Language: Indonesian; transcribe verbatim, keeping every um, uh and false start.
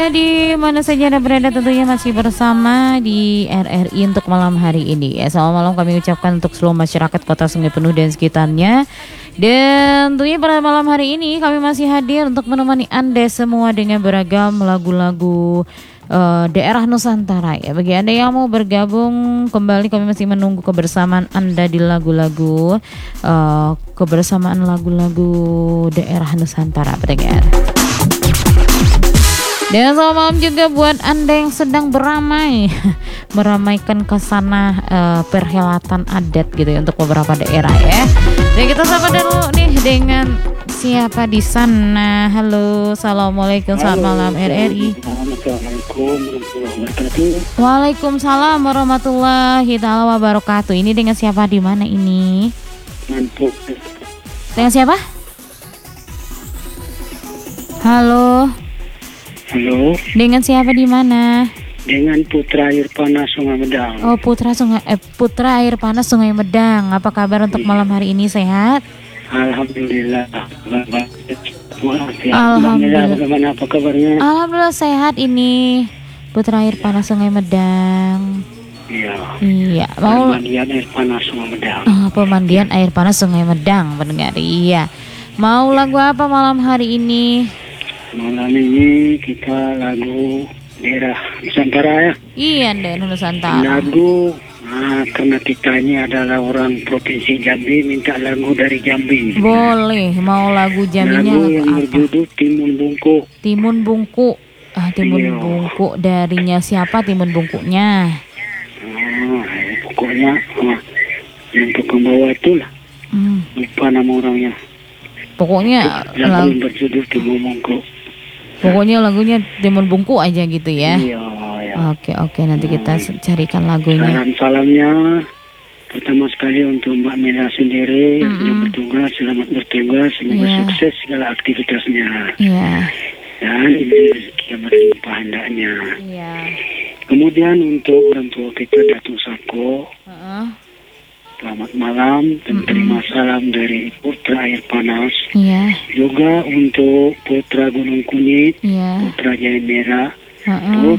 Di mana saja Anda berada, tentunya masih bersama di R R I untuk malam hari ini ya. Selamat malam kami ucapkan untuk seluruh masyarakat Kota Sungai Penuh dan sekitarnya. Dan tentunya pada malam hari ini kami masih hadir untuk menemani Anda semua dengan beragam lagu-lagu uh, daerah Nusantara ya. Bagi Anda yang mau bergabung kembali, kami masih menunggu kebersamaan Anda di lagu-lagu uh, kebersamaan lagu-lagu daerah Nusantara, pendengar. Dan selamat malam juga buat Anda yang sedang beramai meramaikan kesana uh, perhelatan adat gitu ya untuk beberapa daerah ya. Dan kita sapa dulu nih dengan siapa di sana. Halo, assalamualaikum, selamat malam R R I. Assalamualaikum warahmatullahi wabarakatuh. Waalaikumsalam warahmatullahi taala wabarakatuh. Ini dengan siapa di mana ini? Mantuk. Dengan siapa? Halo. Halo. Dengan siapa di mana? Dengan Putra Air Panas Sungai Medang. Oh, Putra Sungai eh, Putra Air Panas Sungai Medang. Apa kabar untuk malam hari ini, sehat? Alhamdulillah. Alhamdulillah. Bagaimana apa kabarnya? Alhamdulillah sehat ini. Putra Air Panas Sungai Medang. Iya. Iya, mau pemandian air panas Sungai Medang. Ah, pemandian air panas Sungai Medang, pendengar. Iya. Mau lagu apa malam hari ini? Malam ini kita lagu daerah Nusantara ya. Iya, daerah Nusantara. Lagu, nah, karena kita ini adalah orang provinsi Jambi, minta lagu dari Jambi. Boleh, mau lagu Jambinya Lagu lagu yang apa? berjudul Timun Bungku. Timun Bungku. Ah, Timun Iya. Bungku darinya siapa Timun Bungkunya? Oh, pokoknya oh, yang tukang bawa itulah. Hmm. Lupa nama orangnya. Pokoknya Lagu lagu, yang berjudul Timun Bungku. pokoknya lagunya Timun Bungku aja gitu ya. Iya, ya. Oke, oke, nanti kita s- carikan lagunya. Salam-salamnya pertama sekali untuk Mbak Mela sendiri Mm-mm. yang bertugas, selamat bertugas, semoga Iya. sukses segala aktivitasnya. Iya. Dan ini rezeki yang berlimpah hendaknya. Iya. Kemudian untuk orang tua kita Datuk Sako, Heeh. selamat malam dan Mm-mm. terima salam dari Putra Air Panas. Iya. Juga untuk Putra Gunung Kunyit, Iya. Putra Jaya Merah, Heeh.